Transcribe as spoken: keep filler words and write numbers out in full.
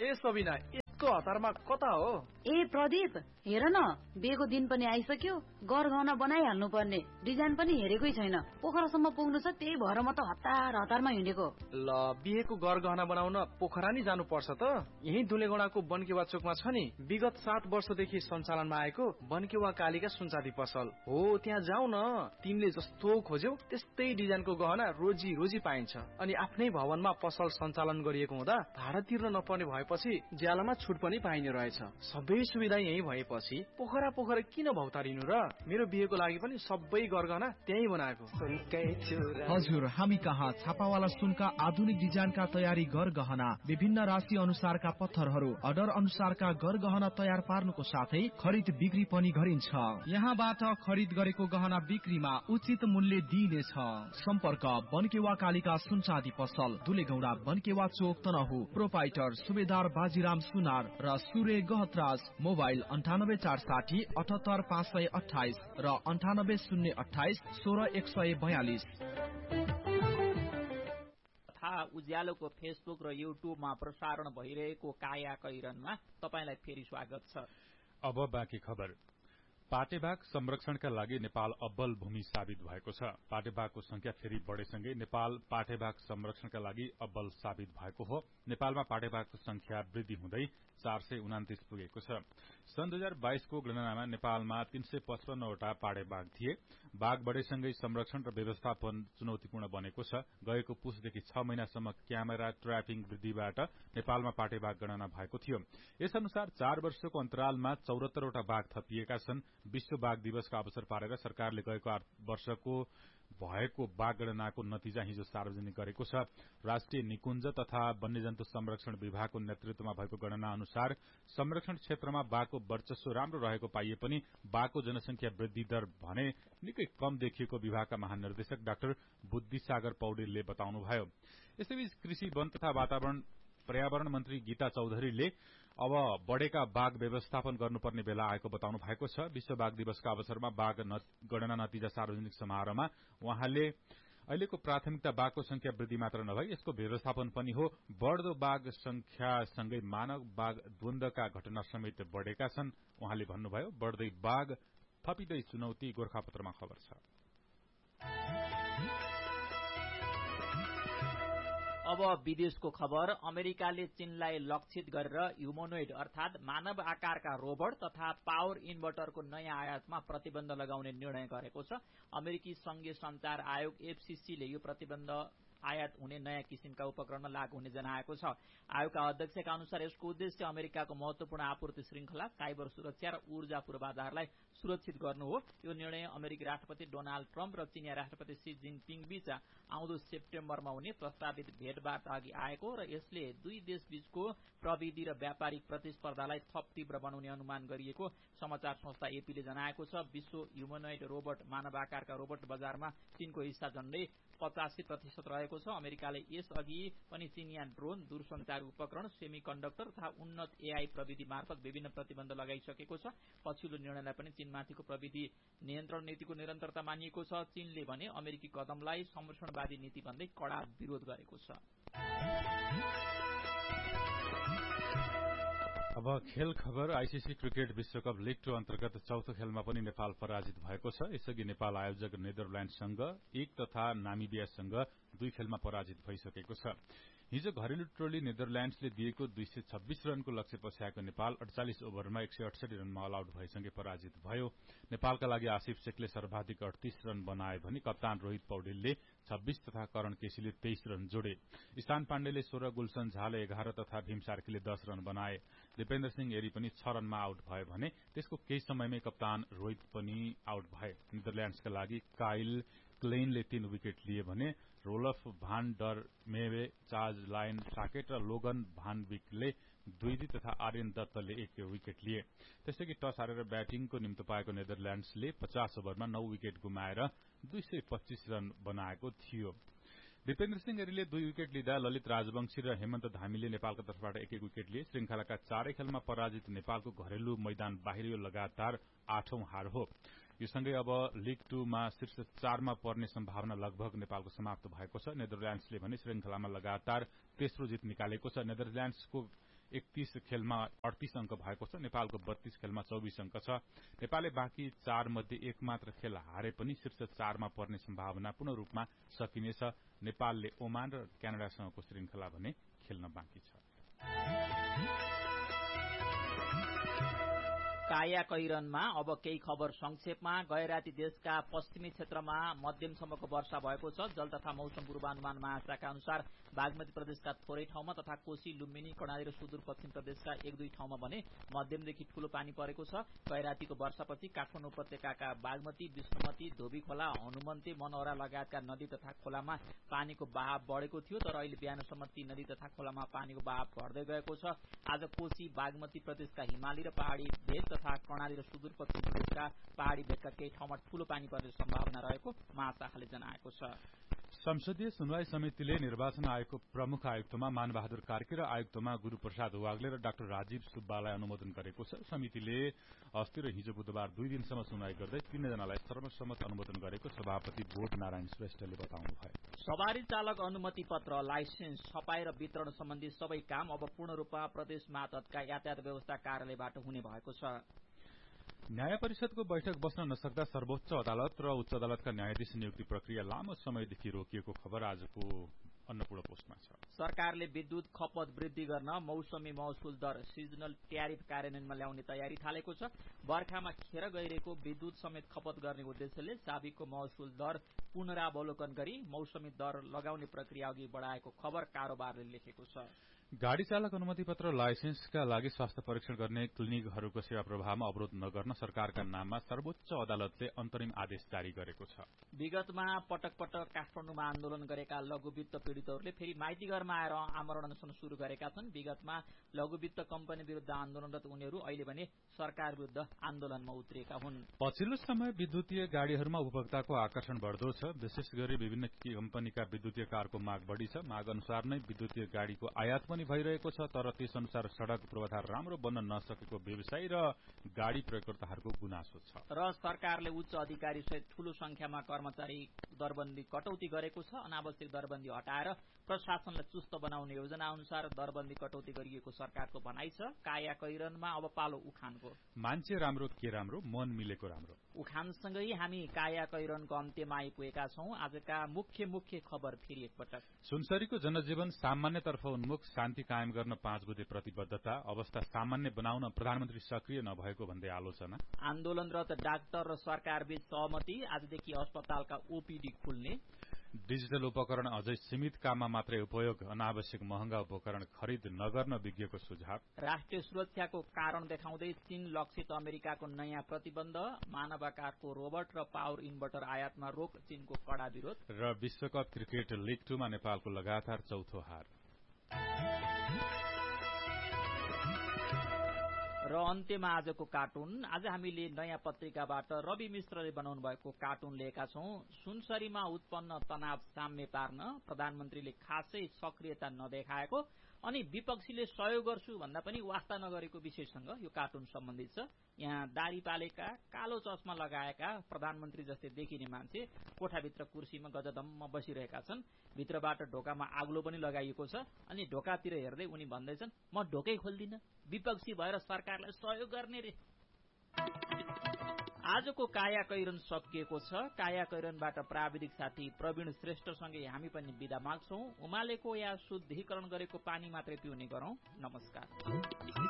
ए सबिना, यस्तो हतारमा कता हो? ए प्रदीप, हेर न, बिहेको दिन पनि आइसक्यो। गरगहना बनाइहाल्नु पर्ने, डिजाइन पनि हेरेकै छैन। पोखरासम्म पुग्नु छ, त्यही भएर म त हतार हतारमा हिँडेको। ल, बिहेको गरगहना बनाउन पोखरा नि जानु पर्छ त? यही धुलेगौडाको बनकेवा चोकमा छ नि, विगत सात वर्षदेखि सञ्चालनमा आएको बनकेवा कालीका सुनचाँदी पसल हो। त्यहाँ जाऊ न, तिमीले जस्तो खोज्यौ त्यस्तै डिजाइनको गहना रोजी रोजी पाइन्छ। अनि आफ्नै भवनमा पसल सञ्चालन गरिएको हुँदा भाडा तिर्न नपर्ने भएपछि ज्यालामा छुट पनि पाइने रहेछ। सबै सुविधा यही भएपछि पोखरा पोखरा किन भौतारिनु र? मेरो बिहेको लागि पनि सबै गरगहना त्यही बनाएको। हजुर, हामी कहाँ छापावाला सुनका आधुनिक डिजाइनका तयारी गरगहना, विभिन्न राशि अनुसारका पत्थरहरू, अर्डर अनुसारका गरगहना तयार पार्नुको साथै खरिद बिक्री पनि गरिन्छ। यहाँबाट खरिद गरेको गहना बिक्रीमा उचित मूल्य दिइनेछ। सम्पर्क बनकेवा कालीका सुनचाँदी पसल, धुलेगौडा, बनकेवा चोक, तनहु। प्रोपाइटर सुबेदार बाजीराम सुनार र सूर्य गहतराज। मोबाइल अन्ठानब्बे चार साठी अठहत्तर पाँच सय अठाइस र अन्ठानब्बे शून्य अठाइस सोह्र एक सय बयालिस। उज्यालोको फेसबुक र युट्युबमा प्रसारण भइरहेको काया कैरनमा तपाईलाई फेरि स्वागत छ। अब बाँकी खबर। पाटेबाघ संरक्षणका लागि नेपाल अब्बल भूमि साबित भएको छ। पाटेबाघको संख्या फेरि बढेसँगै नेपाल पाटेबाघ संरक्षणका लागि अब्बल साबित भएको हो। नेपालमा पाटेबाघको संख्या वृद्धि हुँदै चार सय उनातिस पुगेको छ। सन् दुई हजार बाइसको गणनामा नेपालमा तीन सय पचपन्नवटा पाटेबाघ थिए। बाघ बढेसँगै संरक्षण र व्यवस्थापन चुनौतीपूर्ण बनेको छ। गएको पुसदेखि छ महिनासम्म क्यामेरा ट्र्यापिङ वृद्धिबाट नेपालमा पाटेबाघ गणना भएको थियो। यस अनुसार चार वर्षको अन्तरालमा चौरात्तरवटा बाघ थपिएका छन्। विश्व बाघ दिवसका अवसर पारेर सरकारले गएको आठ वर्षको भएको बाघ गणनाको नतिजा हिजो सार्वजनिक गरेको छ। राष्ट्रिय निकुञ्ज तथा वन्यजन्तु संरक्षण विभागको नेतृत्वमा भएको गणना अनुसार संरक्षण क्षेत्रमा बाघको वर्चस्व राम्रो रहेको पाइए पनि बाघको जनसंख्या वृद्धि दर भने निकै कम देखिएको विभागका महानिर्देशक डाक्टर बुद्धिसागर पौडेलले बताउनुभयो। यसैबीच कृषि, वन तथा वातावरण पर्यावरण मन्त्री गीता चौधरीले अब बढ़ेका बाघ व्यवस्थापन गर्नुपर्ने बेला आएको बताउनु भएको छ। विश्व बाघ दिवसका अवसरमा बाघ गणना नतिजा सार्वजनिक समारोहमा उहाँले अहिलेको प्राथमिकता बाघको संख्या वृद्धि मात्र नभई यसको व्यवस्थापन पनि हो। बढ़दो बाघ संख्यासँगै मानव बाघ द्वन्द्वका घटना समेत बढ़ेका छन्। उहाँले भन्नुभयो, बढ़दै बाघ थपिँदै चुनौती। गोरखापत्रमा खबर छ। अब विदेशको खबर। अमेरिकाले चीनलाई लक्षित गरेर ह्युमनोइड अर्थात मानव आकारका रोबोट तथा पावर इन्भर्टरको नयाँ आयातमा प्रतिबन्ध लगाउने निर्णय गरेको छ। अमेरिकी संघीय संचार आयोग एफसीसीले यो प्रतिबन्ध आयात हुने नयाँ किसिमका उपकरणमा लागू हुने जनाएको छ। आयोगका अध्यक्षका अनुसार यसको उद्देश्य अमेरिकाको महत्वपूर्ण आपूर्ति श्रृंखला, साइबर सुरक्षा र ऊर्जा पूर्वाधारलाई सुरक्षित गर्नु हो। यो निर्णय अमेरिकी राष्ट्रपति डोनाल्ड ट्रम्प र चीनिया राष्ट्रपति शी जिनपिङ बीच आउँदो सेप्टेम्बरमा हुने प्रस्तावित भेटवार्ता अघि आएको र यसले दुई देशबीचको प्रविधि र व्यापारिक प्रतिस्पर्धालाई थप तीव्र बनाउने अनुमान गरिएको समाचार संस्था एपीले जनाएको छ। विश्व ह्युमनोइड रोबोट मानव आकारका रोबोट बजारमा चीनको हिस्सा झण्डै पचासी प्रतिशत रहेको छ। अमेरिकाले यसअघि पनि चीनिया ड्रोन, दूरसञ्चार उपकरण, सेमी कण्डक्टर तथा उन्नत एआई प्रविधि मार्फत विभिन्न प्रतिबन्ध लगाइसकेको छ। पछिल्लो निर्णयलाई पनि चीनमाथिको प्रविधि नियन्त्रण नीतिको निरन्तरता मानिएको छ। चीनले भने अमेरिकी कदमलाई संरक्षणवादी नीति भन्दै कड़ा विरोध गरेको छ। अब खेल खबर। आईसीसी क्रिकेट विश्वकप लीग टू अन्तर्गत चौथो खेलमा पनि नेपाल पराजित भएको छ। यसअघि नेपाल आयोजक नेदरल्याण्डसँग एक तथा नामिबियासँग दुई खेलमा पराजित भइसकेको छ। हिजो घरेलु टोली नेदरल्याण्ड्सले दिएको दुई सय छब्बीस रनको लक्ष्य पछ्याएको नेपाल अडचालिस ओभरमा एक सय अडसठी रनमा अल आउट भएसँगै पराजित भयो। नेपालका लागि आसिफ शेखले सर्वाधिक अडतीस रन बनाए भने कप्तान रोहित पौडेलले छब्बीस तथा करण केसीले तेइस रन जोडे। स्थान पाण्डेले सोह्र, गुलशन झाले एघार तथा भीम सार्कीले दस रन बनाए। दिपेन्द्र सिंह एरी पनि छ रनमा आउट भए भने त्यसको केही समयमै कप्तान रोहित पनि आउट भए। नेदरल्याण्ड्सका लागि काइल क्लेनले तीन विकेट लिए भने रोलफ भान डर मेवे, चार्ज लायन साकेट र लोगन भान विकले दुई दुई तथा आर्यन दत्तले एक विकेट लिए। त्यसैगरी टस हारेर ब्याटिङको निम्तो पाएको नेदरल्याण्ड्सले पचास ओभरमा नौ विकेट गुमाएर दुई सय पच्चीस रन बनाएको थियो। दिपेन्द्र सिंह एरीले दुई विकेट लिँदा ललित राजवंशी र हेमन्त धामीले नेपालका तर्फबाट एक एक विकेट लिए। श्रृंखलाका चारै खेलमा पराजित नेपालको घरेलु मैदान बाहिर यो लगातार आठौं हार हो। यो सँगै अब लीग टूमा शीर्ष चारमा पर्ने सम्भावना लगभग नेपालको समाप्त भएको छ। नेदरल्याण्ड्सले भने श्रृंखलामा लगातार तेस्रो जित निकालेको छ। नेदरल्याण्ड्सको एकतीस खेलमा अडतीस अंक भएको छ। नेपालको बत्तीस खेलमा चौबिस अंक छ। नेपालले बाँकी चार मध्ये एक मात्र खेल हारे पनि शीर्ष चारमा पर्ने सम्भावना पूर्ण रूपमा सकिनेछ। नेपालले ओमान र क्यानाडासँगको श्रृंखला भने खेल्न बाँकी छ। कायाकैरनमा अब केही खबर संक्षेपमा। गैराती देशका पश्चिमी क्षेत्रमा मध्यमसम्मको वर्षा भएको छ। जल तथा मौसम पूर्वानुमान महाशाखा अनुसार बागमती प्रदेशका थोरै ठाउँमा तथा कोशी, लुम्बिनी, कर्णाली र सुदूरपश्चिम प्रदेशका एक दुई ठाउँमा भने मध्यमदेखि ठूलो पानी परेको छ। गैरातीको वर्षापछि काठमाडौँ उपत्यकाका बागमती, विष्णुमती, धोबी खोला, हनुमन्ते, मनौरा लगायतका नदी तथा खोलामा पानीको बहाव बढेको थियो, तर अहिले बिहानसम्म ती नदी तथा खोलामा पानीको बहाव घट्दै गएको छ। आज कोशी, बागमती प्रदेशका हिमाली र पहाड़ी भेग तथा कर्णाली र सुदूरपश्चिम प्रदेशका पहाड़ी भेगका केही ठाउँमा ठूलो पानी पर्ने सम्भावना रहेको महाशाखाले जनाएको छ। संसदीय सुनवाई समितिले निर्वाचन आयोगको प्रमुख आयुक्तमा मानबहादुर कार्की र आयुक्तमा गुरूप्रसाद वाग्ले र डाक्टर राजीव सुब्बालाई अनुमोदन गरेको छ। समितिले अस्ति र हिजो बुधबार दुई दिनसम्म सुनवाई गर्दै तीनजनालाई सर्वसम्मत अनुमोदन गरेको सभापति बोध नारायण श्रेष्ठले बताउनुभयो। सवारी चालक अनुमति पत्र, लाइसेन्स, छपाई र वितरण सम्बन्धी सबै काम अब पूर्ण रूपमा प्रदेश मातहतका यातायात व्यवस्था कार्यालयबाट हुने भएको छ। न्याय परिषदको बैठक बस्न नसक्दा सर्वोच्च अदालत र उच्च अदालतका न्यायाधीश नियुक्ति प्रक्रिया लामो समयदेखि रोकिएको खबर आजको अन्नपूर्ण पोस्टमा छ। सरकारले विद्युत खपत वृद्धि गर्न मौसमी महसुल दर सिजनल ट्यारिफ कार्यान्वयनमा ल्याउने तयारी थालेको छ। बर्खामा खेर गइरहेको विद्युत समेत खपत गर्ने उद्देश्यले साबिकको महसुल दर पुनरावलोकन गरी मौसमी दर लगाउने प्रक्रिया अघि बढ़ाएको खबर कारोबारले लेखेको छ। गाड़ी चालक अनुमति पत्र लाइसेन्सका लागि स्वास्थ्य परीक्षण गर्ने क्लिनिकहरूको सेवा प्रवाहमा अवरोध नगर्न सरकारका नाममा सर्वोच्च अदालतले अन्तरिम आदेश जारी गरेको छ। विगतमा पटक पटक काठमाडौँमा आन्दोलन गरेका लघुवित्त पीड़ितहरूले फेरि माइतीघरमा आएर आमरण अनशन शुरू गरेका छन्। विगतमा लघुवित्त कम्पनी विरूद्ध आन्दोलनरत उनीहरू अहिले भने सरकार विरूद्ध आन्दोलनमा उत्रिएका हुन्। पछिल्लो समय विद्युतीय गाड़ीहरूमा उपभोक्ताको आकर्षण बढ़दो छ। विशेष गरी विभिन्न कम्पनीका विद्युतीय कारको माग बढ़ी छ। माग अनुसार नै विद्युतीय गाड़ीको आयात पनि भइरहेको छ, तर त्यस अनुसार सड़क पूर्वाधार राम्रो बन्न नसकेको व्यवसायी र गाड़ी प्रयोगकर्ताहरूको गुनासो छ। र सरकारले उच्च अधिकारी सहित ठूलो संख्यामा कर्मचारी दरबन्दी कटौती गरेको छ। अनावश्यक दरबन्दी हटाएर प्रशासनलाई चुस्त बनाउने योजना अनुसार दरबन्दी कटौती गरिएको सरकारको भनाइ छ। कायाकैरनमा अब पालो उखानको। मान्छे राम्रो के राम्रो, मन मिलेको राम्रो। उखानसँगै हामी कायाकैरनको अन्त्यमा आइपुगेका छौं। आजका मुख्य मुख्य खबर फेरि एकपटक। सुनसरीको जनजीवन सामान्यतर्फ उन्मुख, शान्ति कायम गर्न पाँच बुँदे प्रतिबद्धता, अवस्था सामान्य बनाउन प्रधानमन्त्री सक्रिय नभएको भन्दै आलोचना। आन्दोलनरत डाक्टर र सरकारबीच सहमति, आजदेखि अस्पतालका ओपीडी खुल्ने। डिजिटल उपकरण अझै सीमित काममा मात्रै उपयोग, अनावश्यक महँगा उपकरण खरिद नगर्न विज्ञको सुझाव। राष्ट्रिय सुरक्षाको कारण देखाउँदै चीन लक्षित अमेरिकाको नयाँ प्रतिबन्ध। मानवाकारको रोबोट र पावर इन्भर्टर आयातमा रोक, चीनको कड़ा विरोध। र विश्वकप क्रिकेट लीग टूमा नेपालको लगातार चौथो हार। र अन्त्यमा आजको कार्टुन। आज हामीले नयाँ पत्रिकाबाट रवि मिश्रले बनाउनु भएको कार्टुन लिएका छौं। सुनसरीमा उत्पन्न तनाव साम्य पार्न प्रधानमन्त्रीले खासै सक्रियता नदेखाएको अनि विपक्षीले सहयोग गर्छु भन्दा पनि वास्ता नगरेको विषयसँग यो कार्टुन सम्बन्धित छ। यहाँ दाढ़ी पालेका, कालो चस्मा लगाएका प्रधानमन्त्री जस्तै देखिने मान्छे कोठाभित्र कुर्सीमा गजदम्म बसिरहेका छन्। भित्रबाट ढोकामा आग्लो पनि लगाइएको छ अनि ढोकातिर हेर्दै उनी भन्दैछन्, म ढोकै खोल्दिन, विपक्षी भएर सरकारलाई सहयोग गर्ने रे। आजको कायाकैरन सकिएको छ। कायाकैरनबाट प्राविधिक साथी प्रवीण श्रेष्ठसँगै हामी पनि बिदा माग्छौं। उमालेको या शुद्धिकरण गरेको पानी मात्रै पिउने गरौं। नमस्कार।